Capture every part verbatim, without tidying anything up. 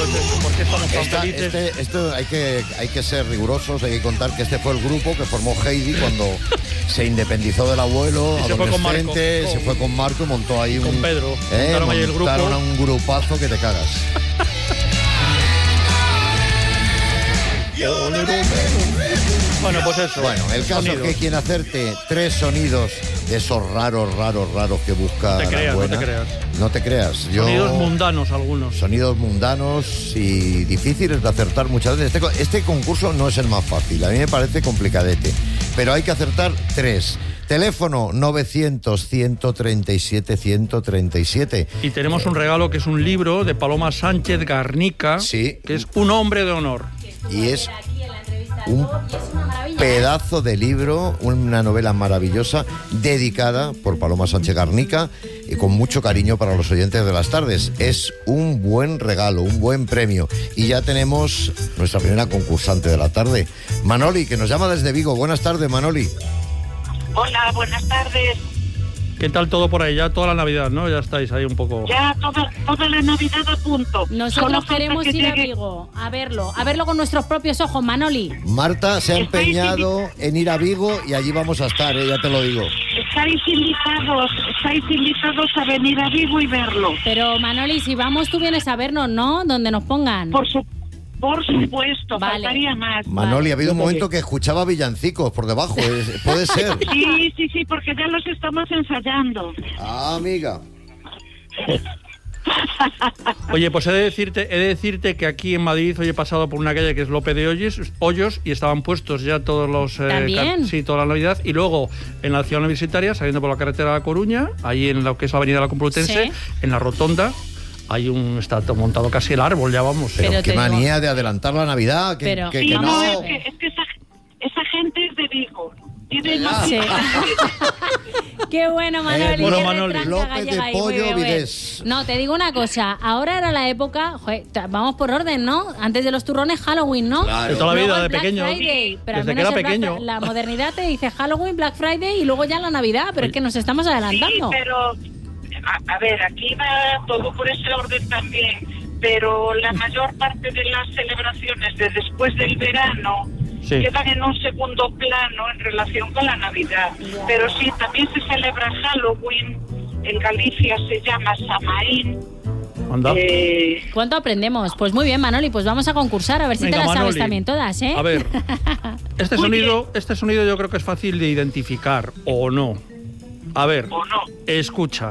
pues eso, ¿por qué estamos tan Esta, felices? este, esto hay que, hay que ser rigurosos, hay que contar que este fue el grupo que formó Heidi cuando se independizó del abuelo, Y se fue con adolescente, Marco. se fue con Marco y montó ahí un... Con Pedro. Eh, Montaron ahí el grupo. montaron un grupazo que te cagas. Bueno, pues eso. Bueno, el caso sonidos. es que quien hacerte tres sonidos de esos raros, raros, raros que busca No te la creas, no buena, te creas. No te creas. Yo, Sonidos mundanos algunos. Sonidos mundanos y difíciles de acertar muchas veces. Este, co- este concurso no es el más fácil, a mí me parece complicadete, pero hay que acertar tres. Teléfono novecientos, ciento treinta y siete, ciento treinta y siete. Y tenemos un regalo que es un libro de Paloma Sánchez Garnica, Sí. que es Un hombre de honor. Y es un pedazo de libro, una novela maravillosa, dedicada por Paloma Sánchez Garnica y con mucho cariño para los oyentes de las tardes. Es un buen regalo, un buen premio. Y ya tenemos nuestra primera concursante de la tarde, Manoli, que nos llama desde Vigo. Buenas tardes, Manoli. Hola, buenas tardes. ¿Qué tal todo por ahí? Ya toda la Navidad, ¿no? Ya estáis ahí un poco... Ya toda, toda la Navidad a punto. Solo Nosotros falta queremos que ir a llegue- Vigo, a verlo, a verlo con nuestros propios ojos, Manoli. Marta se ha Estáis empeñado en ir a Vigo y allí vamos a estar, ¿eh? Ya te lo digo. Estáis invitados, estáis invitados a venir a Vigo y verlo. Pero, Manoli, si vamos, tú vienes a vernos, ¿no? Donde nos pongan. Por su, por supuesto, Vale. faltaría más. Manoli, ha habido un Yo momento que escuchaba villancicos por debajo, ¿eh? Puede ser. Sí, sí, sí, porque ya los estamos ensayando. Ah, amiga. Oye, pues he de decirte, he de decirte que aquí en Madrid hoy he pasado por una calle que es López de Hoyos, Hoyos y estaban puestos ya todos los... eh, ¿También? car- sí, toda la Navidad. Y luego en la ciudad universitaria, saliendo por la carretera de La Coruña, ahí en lo que es la avenida de la Complutense, Sí. en la rotonda, hay un... está todo montado casi el árbol, ya vamos. Pero, Pero qué te digo- manía de adelantar la Navidad, que, Pero- que- Sí, que no, no. es que, es que esa, esa gente es de Vigo. Tiene más Sí. Qué bueno, Manoli. Eh, bueno, qué Manoli. retranca López gallega de ahí, muy Pollo, bien, muy bien. Vidés. No, te digo una cosa. Ahora era la época... joder, t- vamos por orden, ¿no? Antes de los turrones, Halloween, ¿no? Claro. De toda la Luego vida, el de Black pequeño. Friday, pero al Desde que menos era el Black pequeño. Fri- la modernidad te dice Halloween, Black Friday y luego ya la Navidad, pero es que nos estamos Sí, adelantando. pero a, a ver, aquí va todo por ese orden también, pero la mayor parte de las celebraciones de después del verano Sí. quedan en un segundo plano en relación con la Navidad. Pero sí, también se celebra Halloween, en Galicia se llama Samaín. Anda. Eh, ¿Cuánto aprendemos? Pues muy bien, Manoli, pues vamos a concursar, a ver si Venga, te las sabes Manoli. también todas, ¿eh? A ver, este Muy sonido, este sonido yo creo que es fácil de identificar, o no. A ver, ¿O no? escucha.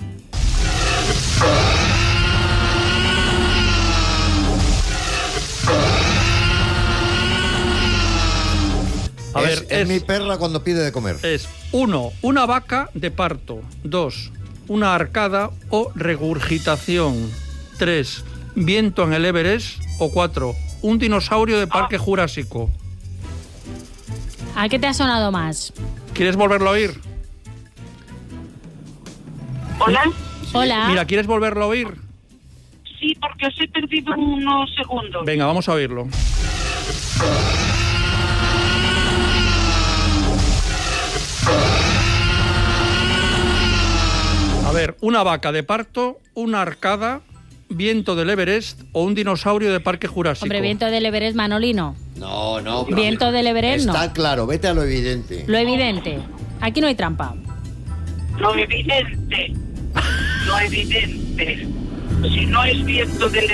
A es, ver, es es, mi perra cuando pide de comer. es uno, una vaca de parto. Dos, una arcada o regurgitación. Tres, viento en el Everest. O cuatro, un dinosaurio de Parque Jurásico. ¿A qué te ha sonado más? ¿Quieres volverlo a oír? ¿Hola? Hola. Mira, ¿quieres volverlo a oír? Sí, porque os he perdido unos segundos. Venga, vamos a oírlo. A ver, una vaca de parto, una arcada, viento del Everest o un dinosaurio de Parque Jurásico. Hombre, viento del Everest, Manoli, no. No, no. Viento del Everest, no. Está claro, vete a lo evidente. Lo evidente. Aquí no hay trampa. Lo evidente, lo evidente. Si no es viento del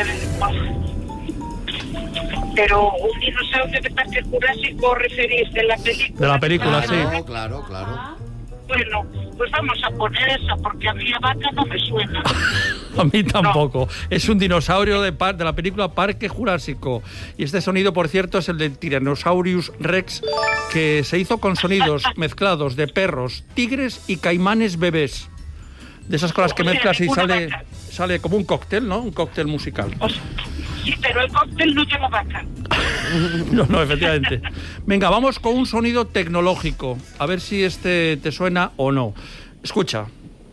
pero un dinosaurio de Parque Jurásico referís de la película. De la película, sí. Claro, claro, claro. Bueno, pues vamos a poner esa porque a mí a vaca no me suena. A mí tampoco. Es un dinosaurio de, par- de la película Parque Jurásico. Y este sonido, por cierto, es el del Tyrannosaurus Rex, que se hizo con sonidos mezclados de perros, tigres y caimanes bebés. De esas cosas que O sea, mezclas y ninguna sale, vaca. sale como un cóctel, ¿no? Un cóctel musical. O sea, sí, pero el cóctel no lleva vaca. No, no, efectivamente. Venga, vamos con un sonido tecnológico. A ver si este te suena o no. Escucha.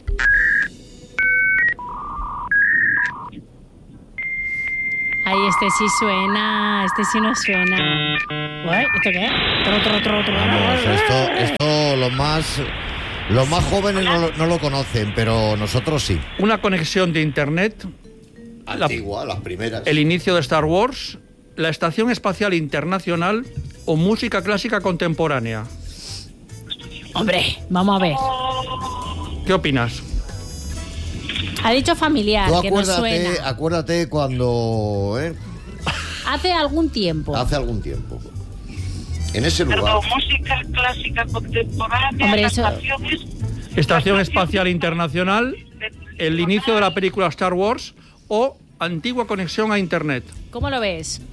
Ay, este sí suena, este sí no suena. Uy, ¿esto qué es? Tro, tro, tro, tro. Vamos, esto, esto los más, los más jóvenes no lo, no lo conocen, pero nosotros sí. Una conexión de internet Antigua, la, las primeras. El inicio de Star Wars, la Estación Espacial Internacional o música clásica contemporánea. Hombre, vamos a ver. ¿Qué opinas? Ha dicho familiar, Tú que no acuérdate, suena. acuérdate cuando... ¿eh? Hace algún tiempo. Hace algún tiempo. En ese lugar. Perdón, música clásica contemporánea, Hombre, la eso- estación es- Estación la Espacial Internacional, el inicio de la película Star Wars o antigua conexión a Internet. ¿Cómo lo ves?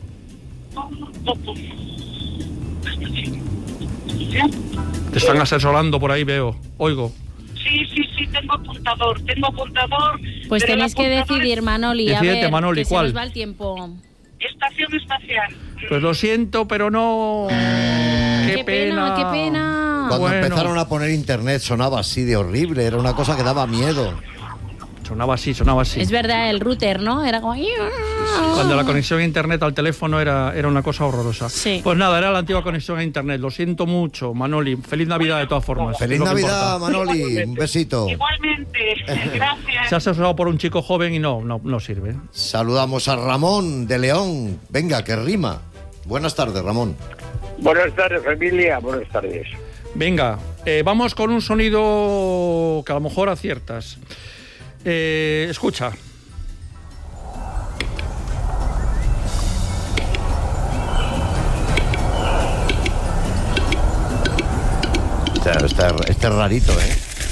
Te están asesorando por ahí, veo. Oigo. Sí, sí, sí, tengo apuntador, tengo apuntador. Pues pero el tenéis que apuntador decidir, Manoli. A Decídete, ver, Manoli, que ¿cuál? se nos va el tiempo. es Estación espacial. Pues lo siento, pero no. Qué, ¡Qué pena, qué pena! Cuando Bueno. empezaron a poner internet sonaba así de horrible, era una cosa que daba miedo. Sonaba así, sonaba así. Es verdad, el router, ¿no? Era como... Cuando la conexión a internet al teléfono era, era una cosa horrorosa. Sí. Pues nada, era la antigua conexión a internet. Lo siento mucho, Manoli. Feliz Navidad de todas formas. Feliz Es lo que Navidad, importa. Manoli, un besito. Igualmente, gracias. Se ha asesorado por un chico joven y no, no, no sirve. Saludamos a Ramón de León. Venga, que rima. Buenas tardes, Ramón. Buenas tardes, familia. Buenas tardes. Venga, eh, vamos con un sonido que a lo mejor aciertas. Eh, escucha. Este, este, este es rarito, ¿eh?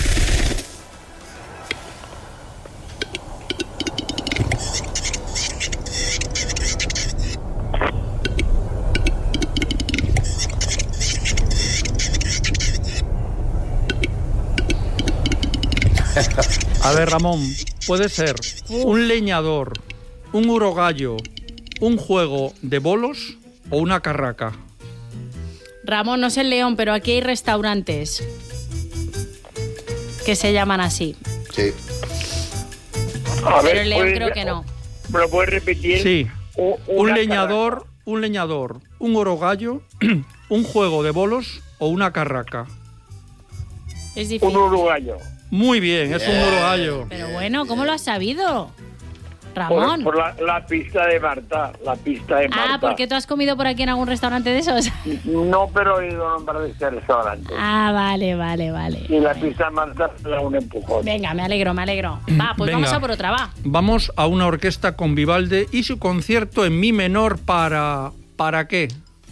A ver, Ramón, puede ser un leñador, un urogallo, un juego de bolos o una carraca. Ramón, no sé el León, pero aquí hay restaurantes que se llaman así. Sí. A Pero el León ¿puedes- creo que no. ¿Me lo puedes repetir? Sí, U- un una leñador, un leñador, un urogallo, un juego de bolos o una carraca. Es carraca, difícil. Un uruguayo. Muy bien, es un urogallo. Pero bueno, ¿cómo lo has sabido? Por, Ramón. por la, la pista de Marta. La pista de Marta. Ah, ¿porque tú has comido por aquí en algún restaurante de esos? No, pero he oído nombrar de este restaurante. Ah, vale, vale, vale. Y la pista de Marta me da un empujón. Venga, me alegro, me alegro. Va, pues Venga. vamos a por otra, va. Vamos a una orquesta con Vivaldi y su concierto en mi menor para... ¿Para qué?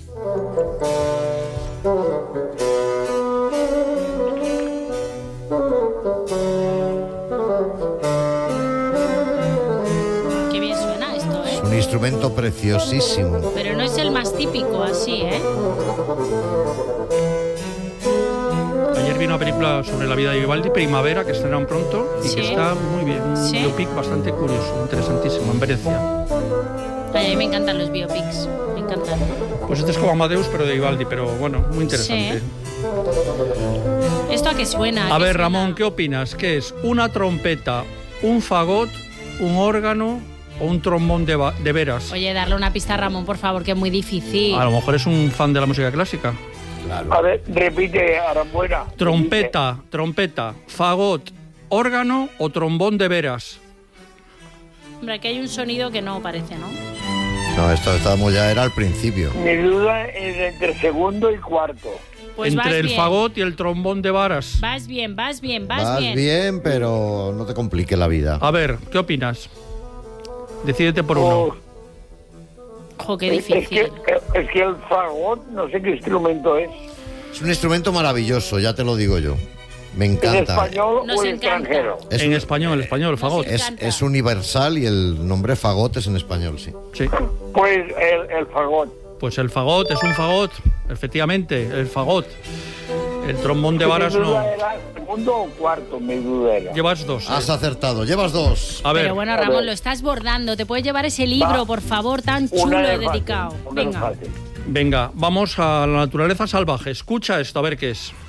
Qué bien suena esto, Es ¿eh? un instrumento preciosísimo. Pero no es el más típico así, ¿eh? Ayer vi una película sobre la vida de Vivaldi, Primavera, que estrenan pronto y Sí. que está muy bien. Un Sí. biopic bastante curioso, interesantísimo, en Venecia. Ay, a mí me encantan los biopics, me encantan. Pues este es como Amadeus, pero de Vivaldi, pero bueno, muy interesante. Sí. ¿Esto a qué suena? A qué ver, suena? Ramón, ¿qué opinas? ¿Qué es? ¿Una trompeta, un fagot, un órgano o un trombón de, va- de veras? Oye, darle una pista a Ramón, por favor, que es muy difícil. A lo mejor es un fan de la música clásica. A ver, repite, Arambuena. Trompeta, trompeta, fagot, órgano o trombón de veras. Hombre, aquí hay un sonido que no parece, ¿no? No, esto estábamos ya, era al principio. Mi duda es entre segundo y cuarto. Pues vas Entre el bien. fagot y el trombón de varas. Vas bien, vas bien, vas, Vas bien. bien, pero no te complique la vida. A ver, ¿qué opinas? Decídete por uno. Oh, Jo, qué es, es que, difícil. es que el fagot, no sé qué instrumento es. Es un instrumento maravilloso, ya te lo digo yo. Me ¿En encanta. español Nos o en encanta. extranjero? Es En un- español, español, fagot. sé. Es, encanta. es universal y el nombre fagot es en español, sí. Sí. Pues el, el fagot. Pues el fagot es un fagot, efectivamente, el fagot. El trombón de varas Mi no. duda era segundo o cuarto, mi duda era. Llevas dos. Has acertado, llevas dos. A ver, Pero bueno, a Ramón, ver. lo estás bordando. Te puedes llevar ese libro, Va. por favor, tan Una chulo de dedicado. fácil, una de Venga. fácil. venga, vamos a la naturaleza salvaje. Escucha esto, a ver qué es.